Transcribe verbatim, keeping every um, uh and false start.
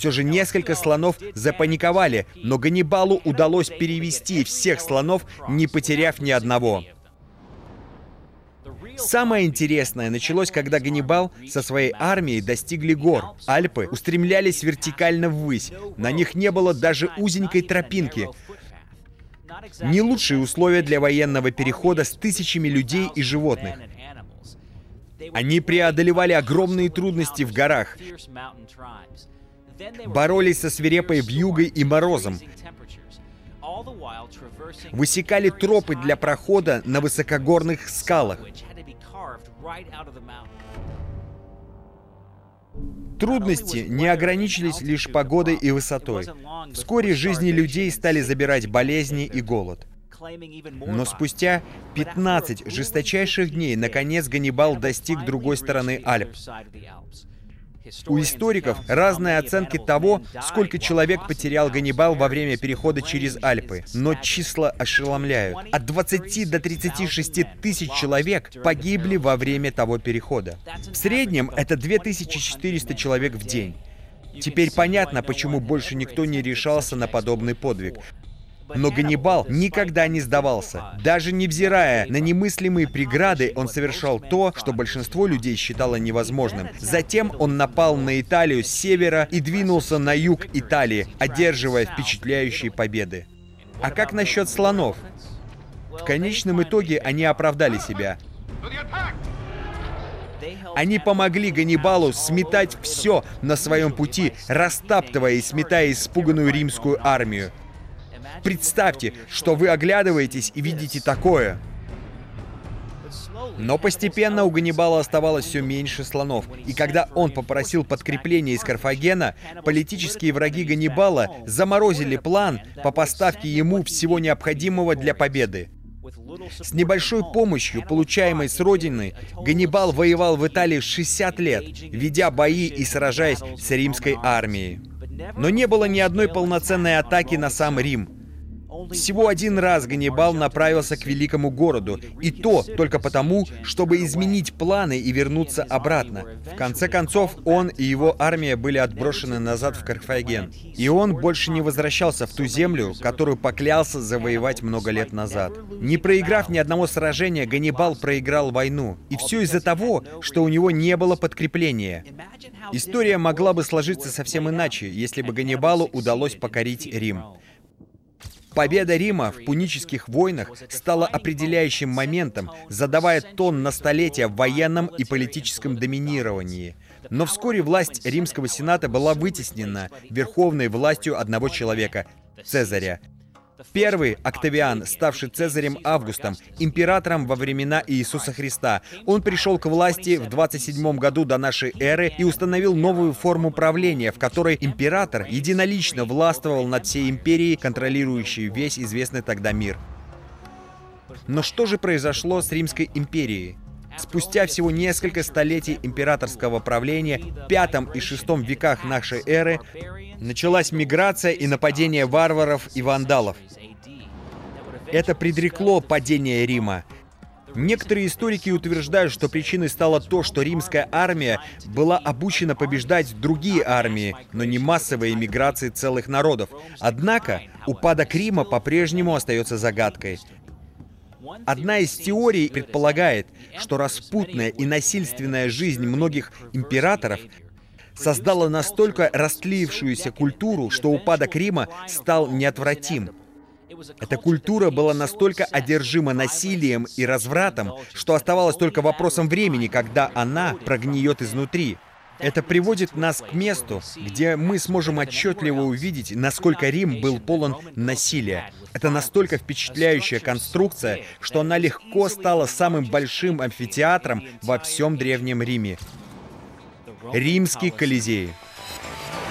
Все же несколько слонов запаниковали, но Ганнибалу удалось перевести всех слонов, не потеряв ни одного. Самое интересное началось, когда Ганнибал со своей армией достигли гор. Альпы устремлялись вертикально ввысь. На них не было даже узенькой тропинки. Не лучшие условия для военного перехода с тысячами людей и животных. Они преодолевали огромные трудности в горах, боролись со свирепой вьюгой и морозом, высекали тропы для прохода на высокогорных скалах. Трудности не ограничились лишь погодой и высотой. Вскоре жизни людей стали забирать болезни и голод. Но спустя пятнадцать жесточайших дней, наконец, Ганнибал достиг другой стороны Альп. У историков разные оценки того, сколько человек потерял Ганнибал во время перехода через Альпы, но числа ошеломляют. От двадцати до тридцати шести тысяч человек погибли во время того перехода. В среднем это две тысячи четыреста человек в день. Теперь понятно, почему больше никто не решался на подобный подвиг. Но Ганнибал никогда не сдавался. Даже невзирая на немыслимые преграды, он совершал то, что большинство людей считало невозможным. Затем он напал на Италию с севера и двинулся на юг Италии, одерживая впечатляющие победы. А как насчет слонов? В конечном итоге они оправдали себя. Они помогли Ганнибалу сметать все на своем пути, растаптывая и сметая испуганную римскую армию. Представьте, что вы оглядываетесь и видите такое. Но постепенно у Ганнибала оставалось все меньше слонов, и когда он попросил подкрепления из Карфагена, политические враги Ганнибала заморозили план по поставке ему всего необходимого для победы. С небольшой помощью, получаемой с родины, Ганнибал воевал в Италии шестьдесят лет, ведя бои и сражаясь с римской армией. Но не было ни одной полноценной атаки на сам Рим. Всего один раз Ганнибал направился к великому городу, и то только потому, чтобы изменить планы и вернуться обратно. В конце концов, он и его армия были отброшены назад в Карфаген, и он больше не возвращался в ту землю, которую поклялся завоевать много лет назад. Не проиграв ни одного сражения, Ганнибал проиграл войну, и все из-за того, что у него не было подкрепления. История могла бы сложиться совсем иначе, если бы Ганнибалу удалось покорить Рим. Победа Рима в пунических войнах стала определяющим моментом, задавая тон на столетия в военном и политическом доминировании. Но вскоре власть Римского Сената была вытеснена верховной властью одного человека — Цезаря. Первый Октавиан, ставший Цезарем Августом, императором во времена Иисуса Христа. Он пришел к власти в двадцать седьмом году до нашей эры и установил новую форму правления, в которой император единолично властвовал над всей империей, контролирующей весь известный тогда мир. Но что же произошло с Римской империей? Спустя всего несколько столетий императорского правления, в пятом и шестом веках нашей эры, началась миграция и нападение варваров и вандалов. Это предрекло падение Рима. Некоторые историки утверждают, что причиной стало то, что римская армия была обучена побеждать другие армии, но не массовой эмиграции целых народов. Однако упадок Рима по-прежнему остается загадкой. Одна из теорий предполагает, что распутная и насильственная жизнь многих императоров создала настолько растлившуюся культуру, что упадок Рима стал неотвратим. Эта культура была настолько одержима насилием и развратом, что оставалось только вопросом времени, когда она прогниет изнутри. Это приводит нас к месту, где мы сможем отчетливо увидеть, насколько Рим был полон насилия. Это настолько впечатляющая конструкция, что она легко стала самым большим амфитеатром во всем Древнем Риме. Римский Колизей.